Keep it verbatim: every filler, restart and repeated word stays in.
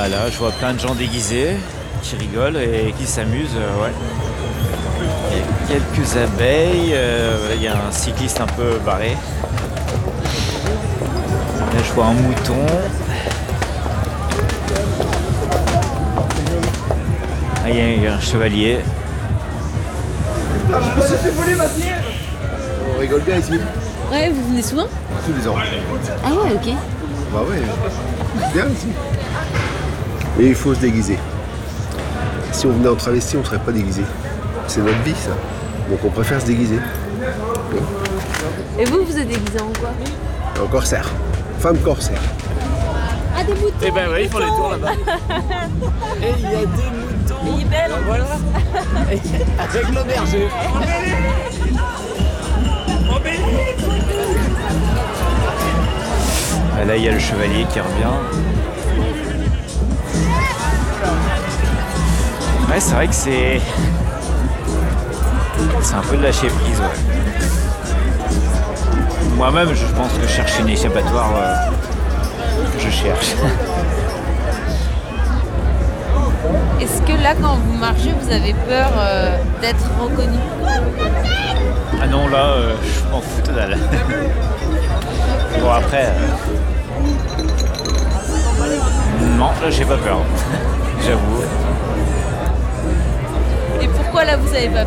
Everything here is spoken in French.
Voilà, je vois plein de gens déguisés qui rigolent et qui s'amusent. euh, ouais. Il y a quelques abeilles, euh, il y a un cycliste un peu barré. Là, je vois un mouton. Ah, il y a- il y a un chevalier. Ah, je me suis fait voler ma pierre. On rigole bien ici, Ouais, vous venez souvent? tous les ans. Ah ouais, ok. Bah ouais, bien ici. Mais il faut se déguiser. Si on venait en travesti, on ne serait pas déguisé. C'est notre vie, ça. Donc on préfère se déguiser. Et vous, vous êtes déguisé en quoi? En corsaire. Femme corsaire. Ah, des moutons! Eh ben ouais, ils font les tours là-bas. Et il y a des moutons. Il est belle, en Voilà. Avec le berger. Ah, là, il y a le chevalier qui revient. Ouais, c'est vrai que c'est... C'est un peu de lâcher prise, ouais. Moi-même, je pense que je cherche une échappatoire. euh, Je cherche. Est-ce que là, quand vous marchez, vous avez peur euh, d'être reconnu? Ah non, là, euh, je m'en fous total. Bon, après... euh, Non, là, j'ai pas peur. J'avoue. Et pourquoi là, vous avez pas